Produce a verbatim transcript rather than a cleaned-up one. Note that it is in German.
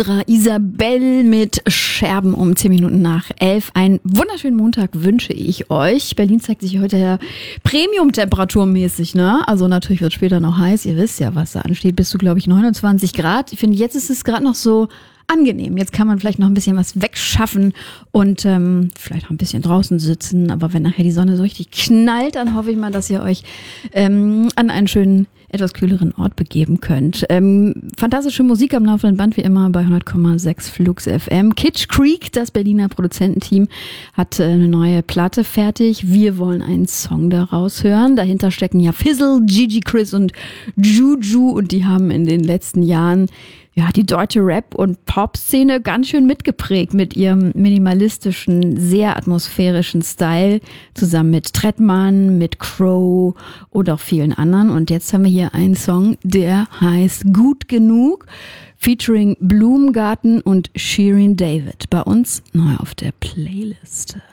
Isabel mit Scherben um zehn Minuten nach elf. Einen wunderschönen Montag wünsche ich euch. Berlin zeigt sich heute ja Premium-temperaturmäßig, ne? Also natürlich wird später noch heiß. Ihr wisst ja, was da ansteht. Bis zu, glaube ich, neunundzwanzig Grad. Ich finde, jetzt ist es gerade noch so angenehm. Jetzt kann man vielleicht noch ein bisschen was wegschaffen und ähm, vielleicht auch ein bisschen draußen sitzen. Aber wenn nachher die Sonne so richtig knallt, dann hoffe ich mal, dass ihr euch ähm, an einen schönen, etwas kühleren Ort begeben könnt. Ähm, fantastische Musik am laufenden Band, wie immer bei hundert Komma sechs Flux F M. Kitsch Creek, das Berliner Produzententeam, hat äh, eine neue Platte fertig. Wir wollen einen Song daraus hören. Dahinter stecken ja Fizzle, Gigi Chris und Juju und die haben in den letzten Jahren ja die deutsche Rap- und Pop-Szene ganz schön mitgeprägt mit ihrem minimalistischen, sehr atmosphärischen Style, zusammen mit Trettmann, mit Crow und auch vielen anderen. Und jetzt haben wir hier einen Song, der heißt Gut genug, featuring Blumengarten und Shirin David. Bei uns neu auf der Playlist.